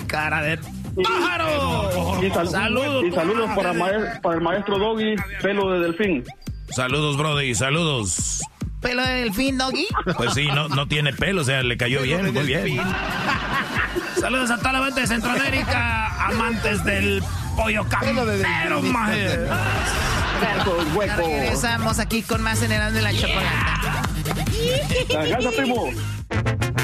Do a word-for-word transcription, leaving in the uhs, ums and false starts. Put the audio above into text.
cara de pájaro. Y, sal saludos, y saludos para, maes para el maestro Doggy, pelo de delfín. Saludos, Brody, saludos. ¿Pelo de delfín, Doggy? Pues sí, no, no tiene pelo, o sea, le cayó bien, muy bien. Saludos a toda la gente de Centroamérica, amantes del pollo campero, maje. Hueco. Regresamos aquí con más en el de la chocolata. Gracias, primo.